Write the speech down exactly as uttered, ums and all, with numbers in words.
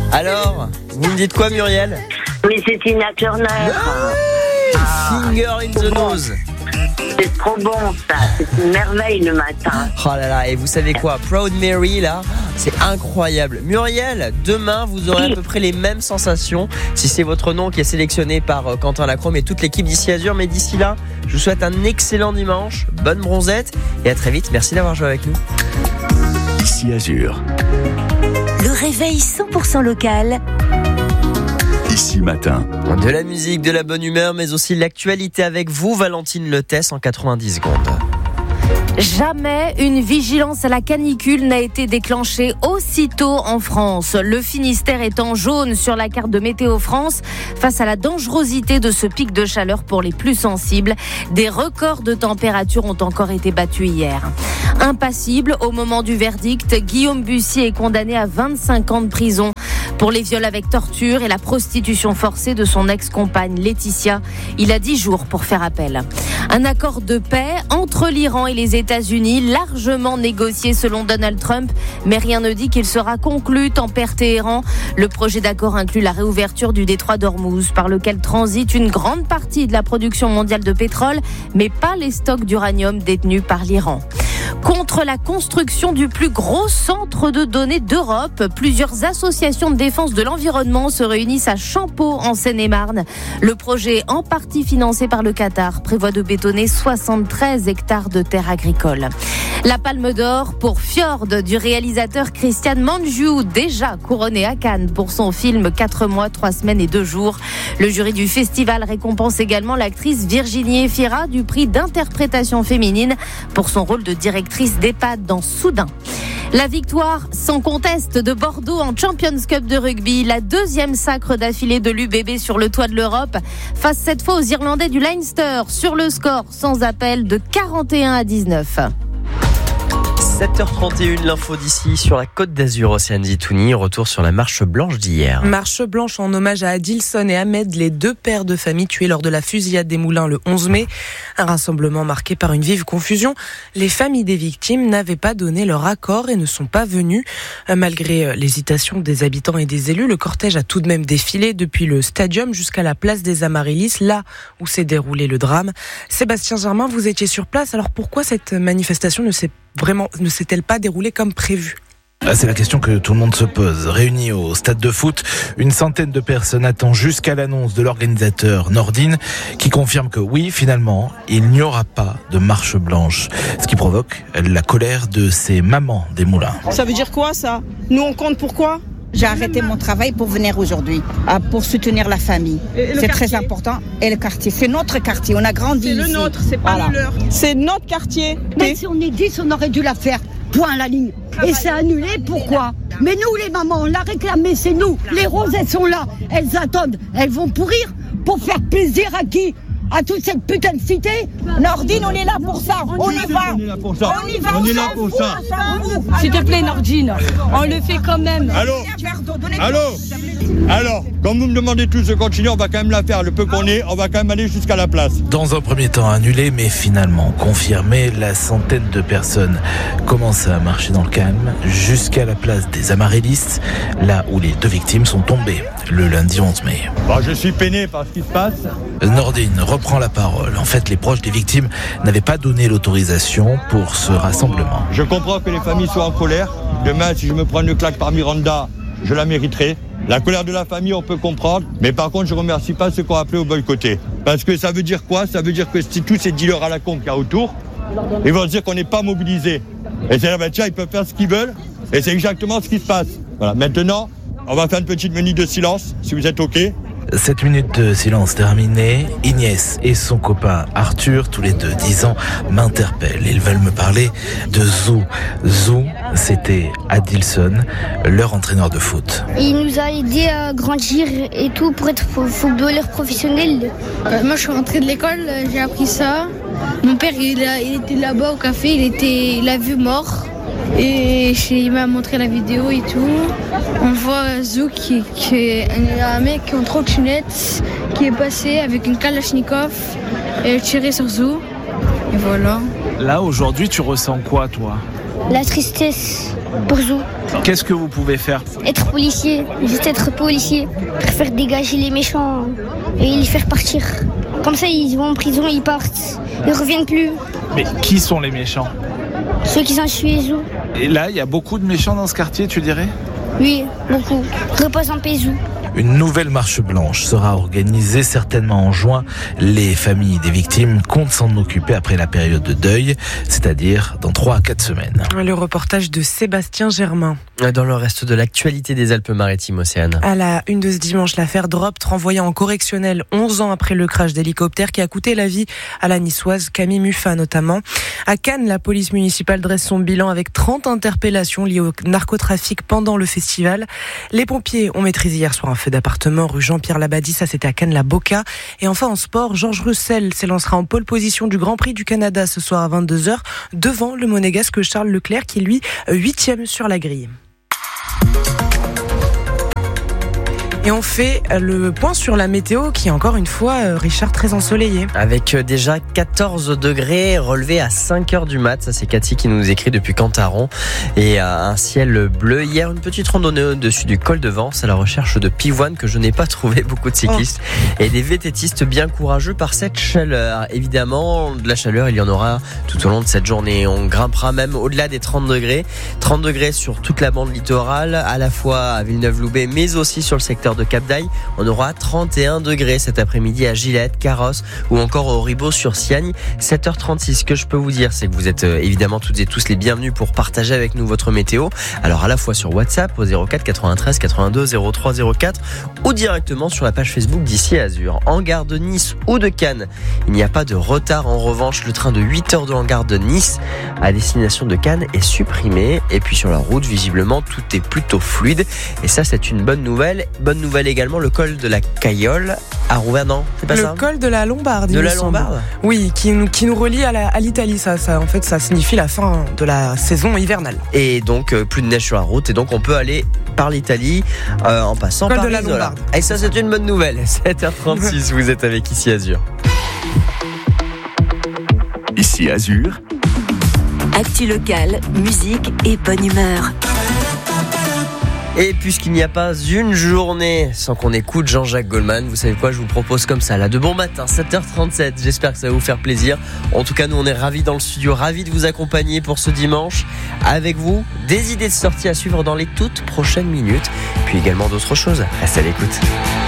Alors, vous me dites quoi, Muriel? Oui, c'est Tina Turner. Ah, Finger in the nose. C'est trop bon, ça. C'est une merveille le matin. Oh là là, et vous savez quoi? Proud Mary, là, c'est incroyable. Muriel, demain, vous aurez à peu près les mêmes sensations si c'est votre nom qui est sélectionné par euh, Quentin Lacrome et toute l'équipe d'Ici Azur. Mais d'ici là, je vous souhaite un excellent dimanche, bonne bronzette et à très vite. Merci d'avoir joué avec nous. Ici Azur. Le réveil cent pour cent local. Ici Matin. De la musique, de la bonne humeur, mais aussi l'actualité avec vous, Valentine Letès, en quatre-vingt-dix secondes. Jamais une vigilance à la canicule n'a été déclenchée aussitôt en France. Le Finistère est en jaune sur la carte de Météo France face à la dangerosité de ce pic de chaleur pour les plus sensibles. Des records de température ont encore été battus hier. Impassible au moment du verdict, Guillaume Bussy est condamné à vingt-cinq ans de prison pour les viols avec torture et la prostitution forcée de son ex-compagne Laetitia. Il a dix jours pour faire appel. Un accord de paix entre l'Iran et les États-Unis, largement négocié selon Donald Trump, mais rien ne dit qu'il sera conclu, tempère Téhéran. Le projet d'accord inclut la réouverture du détroit d'Ormuz, par lequel transite une grande partie de la production mondiale de pétrole, mais pas les stocks d'uranium détenus par l'Iran. Contre la construction du plus gros centre de données d'Europe, plusieurs associations de défense de l'environnement se réunissent à Champeaux en Seine-et-Marne. Le projet, en partie financé par le Qatar, prévoit de bétonner soixante-treize hectares de terres agricoles. La Palme d'Or pour Fjord du réalisateur Christian Mangiu, déjà couronné à Cannes pour son film quatre mois, trois semaines et deux jours. Le jury du festival récompense également l'actrice Virginie Efira du prix d'interprétation féminine pour son rôle de directrice d'EHPAD dans Soudain. La victoire sans conteste de Bordeaux en Champions Cup de rugby, la deuxième sacre d'affilée de l'U B B sur le toit de l'Europe, face cette fois aux Irlandais du Leinster sur le score sans appel de quarante et un à dix-neuf. sept heures trente et une, l'info d'ici sur la Côte d'Azur, Océane Zitouni. Retour sur la marche blanche d'hier. Marche blanche en hommage à Adilson et Ahmed, les deux pères de famille tués lors de la fusillade des Moulins le onze mai. Un rassemblement marqué par une vive confusion. Les familles des victimes n'avaient pas donné leur accord et ne sont pas venues. Malgré l'hésitation des habitants et des élus, le cortège a tout de même défilé depuis le stadium jusqu'à la place des Amaryllis, là où s'est déroulé le drame. Sébastien Germain, vous étiez sur place. Alors pourquoi cette manifestation ne s'est vraiment ne s'est-elle pas déroulée comme prévu ? C'est la question que tout le monde se pose. Réunis au stade de foot, une centaine de personnes attendent jusqu'à l'annonce de l'organisateur Nordine qui confirme que oui, finalement, il n'y aura pas de marche blanche. Ce qui provoque la colère de ces mamans des Moulins. Ça veut dire quoi ça ? Nous on compte pourquoi ? J'ai arrêté mon travail pour venir aujourd'hui, pour soutenir la famille. C'est quartier. Très important. Et le quartier, c'est notre quartier, on a grandi c'est ici. C'est le nôtre, c'est pas voilà. Le leur. C'est notre quartier. Mais si on est dix, on aurait dû la faire. Point à la ligne. Et c'est annulé, pourquoi ? Mais nous, les mamans, on l'a réclamé, c'est nous. Les roses, elles sont là, elles attendent. Elles vont pourrir pour faire plaisir à qui ? À toute cette putain de cité. Nordine, on est là pour ça. On, on y va. On est là pour ça. On y va. On est là pour ça. S'il te plaît, Nordine, on le fait quand même. Allô ? Allô ? Alors, comme vous me demandez tous de continuer, on va quand même la faire. Le peu qu'on est, on va quand même aller jusqu'à la place. Dans un premier temps annulé, mais finalement confirmé, la centaine de personnes commencent à marcher dans le calme jusqu'à la place des Amaryllis, là où les deux victimes sont tombées le lundi onze mai. Bon, je suis peiné par ce qui se passe. Nordine reprend la parole. En fait, les proches des victimes n'avaient pas donné l'autorisation pour ce rassemblement. Je comprends que les familles soient en colère. Demain, si je me prends une claque par Miranda, je la mériterai. La colère de la famille, on peut comprendre. Mais par contre, je ne remercie pas ceux qui ont appelé au boycotter. Parce que ça veut dire quoi ? Ça veut dire que si tous ces dealers à la con qu'il y a autour, ils vont se dire qu'on n'est pas mobilisés. Et c'est-à-dire, ben, tiens, ils peuvent faire ce qu'ils veulent. Et c'est exactement ce qui se passe. Voilà. Maintenant, on va faire une petite minute de silence, si vous êtes OK. Cette minute de silence terminée, Inès et son copain Arthur, tous les deux dix ans, m'interpellent. Ils veulent me parler de Zou. Zou, c'était Adilson, leur entraîneur de foot. Il nous a aidé à grandir et tout pour être footballeur professionnel. Euh, moi, je suis rentrée de l'école, j'ai appris ça. Mon père, il, a, il était là-bas au café, il, était, il l'a vu mort. Et il m'a montré la vidéo et tout. On voit Zou qui, qui est un mec en trottinette qui est passé avec une Kalachnikov et tiré sur Zou. Et voilà. Là aujourd'hui tu ressens quoi toi ? La tristesse pour Zou. Qu'est-ce que vous pouvez faire? Être policier, juste être policier, pour faire dégager les méchants et les faire partir. Comme ça, ils vont en prison, ils partent, ils reviennent plus. Mais qui sont les méchants? Ceux qui ont tué Zou. Et là, il y a beaucoup de méchants dans ce quartier, tu dirais? Oui, beaucoup. Repose en paix, Zou. Une nouvelle marche blanche sera organisée certainement en juin. Les familles des victimes comptent s'en occuper après la période de deuil, c'est-à-dire dans trois à quatre semaines. Le reportage de Sébastien Germain. Dans le reste de l'actualité des Alpes-Maritimes, Océane. À la une de ce dimanche, l'affaire Dropt, renvoyée en correctionnel onze ans après le crash d'hélicoptère qui a coûté la vie à la niçoise Camille Muffat notamment. À Cannes, la police municipale dresse son bilan avec trente interpellations liées au narcotrafic pendant le festival. Les pompiers ont maîtrisé hier soir un feu d'appartement rue Jean-Pierre Labadie, ça c'était à Cannes-la-Boca. Et enfin en sport, Georges Russell s'élancera en pole position du Grand Prix du Canada ce soir à vingt-deux heures devant le monégasque Charles Leclerc qui est lui huitième sur la grille. Et on fait le point sur la météo qui est encore une fois, Richard, très ensoleillé. Avec déjà quatorze degrés relevés à cinq heures du mat. Ça, c'est Cathy qui nous écrit depuis Cantaron. Et un ciel bleu. Hier, une petite randonnée au-dessus du col de Vence à la recherche de pivoine que je n'ai pas trouvé. Beaucoup de cyclistes oh. et des vététistes bien courageux par cette chaleur. Évidemment, de la chaleur, il y en aura tout au long de cette journée. On grimpera même au-delà des trente degrés. trente degrés sur toute la bande littorale, à la fois à Villeneuve-Loubet, mais aussi sur le secteur de Cap d'Aille. On aura trente et un degrés cet après-midi à Gillette, Carrosse ou encore au Ribot-sur-Siagne. sept heures trente-six. Ce que je peux vous dire, c'est que vous êtes euh, évidemment toutes et tous les bienvenus pour partager avec nous votre météo. Alors à la fois sur WhatsApp au zéro quatre quatre-vingt-treize quatre-vingt-deux zéro trois zéro quatre ou directement sur la page Facebook d'Ici Azur. En gare de Nice ou de Cannes, il n'y a pas de retard. En revanche, le train de huit heures de la gare de Nice à destination de Cannes est supprimé. Et puis sur la route, visiblement, tout est plutôt fluide. Et ça, c'est une bonne nouvelle. Bonne nouvelle également, le col de la Cayolle à Roubaix, non, c'est pas le ça? Le col de la Lombarde. De la Lombarde. Oui, qui, qui nous relie à, la, à l'Italie. Ça, ça, en fait, ça signifie la fin de la saison hivernale. Et donc, euh, plus de neige sur la route. Et donc, on peut aller par l'Italie euh, en passant col par de la Lombarde. Et ça, c'est une bonne nouvelle. sept heures trente-six, vous êtes avec Ici Azur. Ici Azur. Actu locale, musique et bonne humeur. Et puisqu'il n'y a pas une journée sans qu'on écoute Jean-Jacques Goldman, vous savez quoi, je vous propose comme ça, là, de bon matin, sept heures trente-sept. J'espère que ça va vous faire plaisir. En tout cas, nous, on est ravis dans le studio, ravis de vous accompagner pour ce dimanche. Avec vous, des idées de sortie à suivre dans les toutes prochaines minutes. Puis également d'autres choses. Restez à l'écoute.